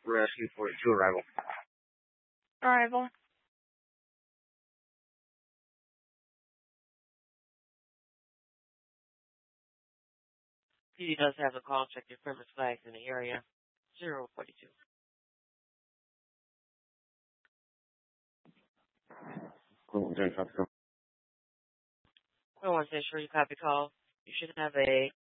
Rescue 42 arrival. Arrival. He does have a call. Check your premise flags in the area. 042. Cool, then, I want to ensure you copy call. You should have a